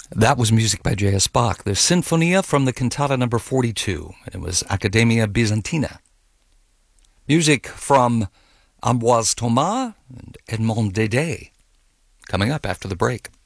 That was music by J.S. Bach, the Sinfonia from the cantata number 42. It was Accademia Bizantina. Music from Ambroise Thomas and Edmond Dede. Coming up after the break.